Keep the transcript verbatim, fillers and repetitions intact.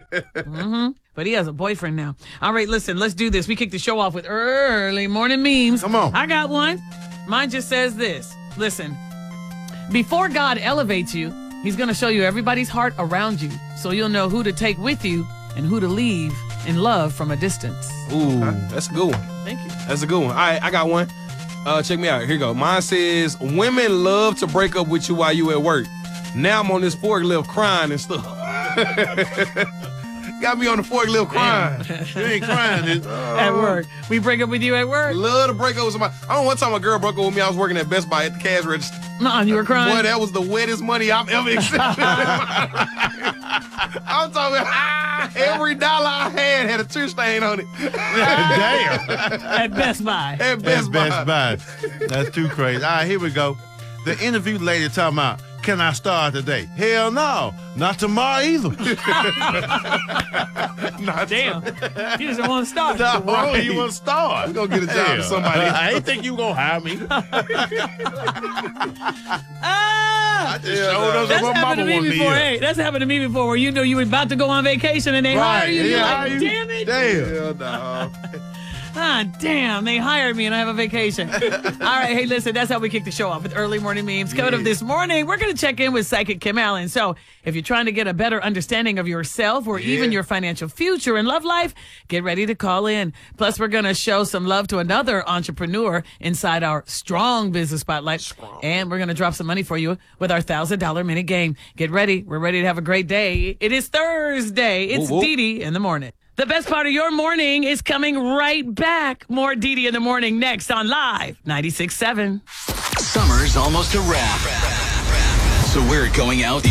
mm-hmm. But he has a boyfriend now. All right, listen, let's do this. We kick the show off with early morning memes. Come on. I got one. Mine just says this. Listen, before God elevates you, he's going to show you everybody's heart around you, so you'll know who to take with you and who to leave in love from a distance. Ooh, that's a good one. Thank you. That's a good one. All right, I got one. Uh, check me out. Here you go. Mine says, women love to break up with you while you at work. Now I'm on this forklift crying and stuff. Got me on the forklift crying. You ain't crying. It's, uh, at work. We break up with you at work? Love to break up with somebody. I don't know, one time a girl broke up with me. I was working at Best Buy at the cash register. No, you were crying? Boy, that was the wettest money I've ever accepted. I'm talking about ah, every dollar I had had a tear stain on it. Damn. At Best Buy. At Best At Buy. Best Buy. That's too crazy. All right, here we go. The interview lady talking about, can I start today? Hell no. Not tomorrow either. Not Damn. He doesn't want to start. No, Right. you want to start. We're going to get a job Hell. to somebody. I ain't think you going to hire me. Ah! I just Yeah, showed no. us That's what my happened to mama me wanted to before. hear. Hey, that's happened to me before where you know you were about to go on vacation and they Right, hire you. You're yeah, like, you- damn it. Damn. Hell no. Ah, damn, they hired me and I have a vacation. All right, hey, listen, that's how we kick the show off with early morning memes. Coming up this morning, we're going to check in with Psychic Kim Allen. So if you're trying to get a better understanding of yourself or even your financial future and love life, get ready to call in. Plus, we're going to show some love to another entrepreneur inside our Strong Business Spotlight. Strong. And we're going to drop some money for you with our one thousand dollars minute game. Get ready. We're ready to have a great day. It is Thursday. It's Whoop, whoop. Dee Dee in the morning. The best part of your morning is coming right back. More Dee Dee in the morning next on Live ninety-six point seven. Summer's almost a wrap. So we're going out